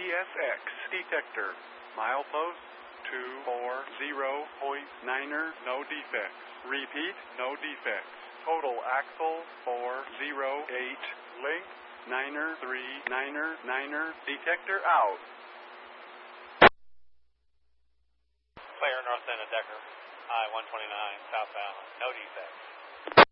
PSX detector. Milepost 240.9er, no defects. Repeat, no defects. Total axle 408. Length 9er 3, 9er. Detector out. Clear, North End of Decker, I-129, southbound, no defects.